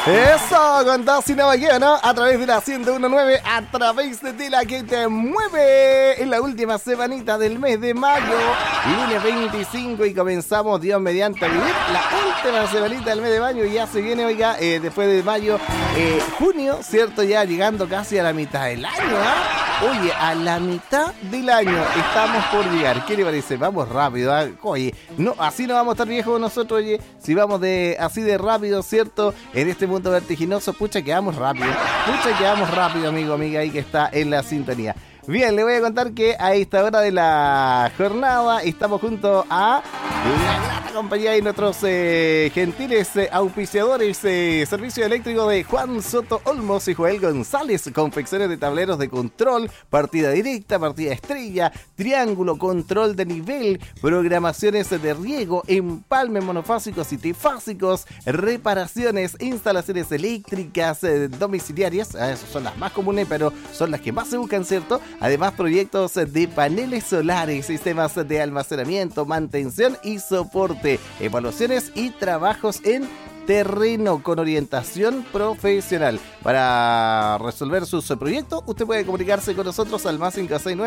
Eso, con Tocino Vaquero, a través de la 101.9, a través de la que te mueve. En la última semanita del mes de mayo, lunes 25, y comenzamos, Dios mediante, a vivir la última semanita del mes de mayo. Y ya se viene, oiga, después de mayo, junio, ¿cierto? Ya llegando casi a la mitad del año, ¿ah? Oye, a la mitad del año estamos por llegar. ¿Qué le parece? Vamos rápido, ¿ah? Oye, no, así no vamos a estar viejos nosotros, oye. Si vamos así de rápido, ¿cierto? En este mundo vertiginoso, pucha, que vamos rápido. Pucha, que vamos rápido, amigo, amiga, ahí que está en la sintonía. Bien, le voy a contar que a esta hora de la jornada estamos junto a la grata compañía y nuestros gentiles auspiciadores, servicio eléctrico de Juan Soto Olmos y Joel González, confecciones de tableros de control, partida directa, partida estrella, triángulo, control de nivel, programaciones de riego, empalmes monofásicos y trifásicos, reparaciones, instalaciones eléctricas domiciliarias, esas son las más comunes, pero son las que más se buscan, ¿cierto? Además, proyectos de paneles solares, sistemas de almacenamiento, mantención y soporte, evaluaciones y trabajos en terreno con orientación profesional. Para resolver sus proyectos, usted puede comunicarse con nosotros al más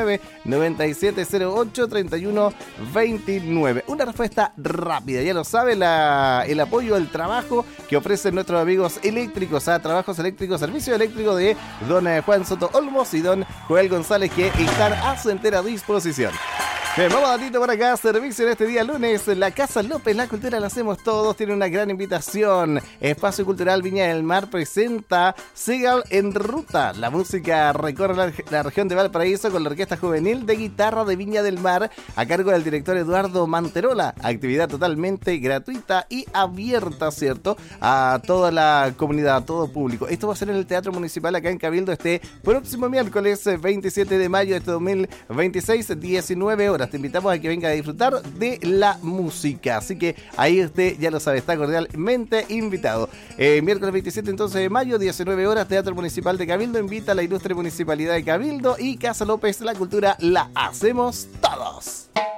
569-9708-3129. Una respuesta rápida, ya lo sabe, el apoyo al trabajo que ofrecen nuestros amigos eléctricos, a Trabajos Eléctricos, servicio eléctrico de don Juan Soto Olmos y don Joel González, que están a su entera disposición. Bien, vamos datito por acá, servicio en este día lunes. La Casa López, la cultura la hacemos todos, tiene una gran invitación. Espacio Cultural Viña del Mar presenta Segal en Ruta. La música recorre la región de Valparaíso con la Orquesta Juvenil de Guitarra de Viña del Mar, a cargo del director Eduardo Manterola. Actividad totalmente gratuita y abierta, ¿cierto?, a toda la comunidad, a todo público. Esto va a ser en el Teatro Municipal acá en Cabildo este próximo miércoles 27 de mayo de este 2026, 19 horas. Te invitamos a que venga a disfrutar de la música, así que ahí usted ya lo sabe, está cordialmente invitado. Miércoles 27 entonces de mayo, 19 horas, Teatro Municipal de Cabildo invita a la Ilustre Municipalidad de Cabildo y Casa López, la cultura la hacemos todos.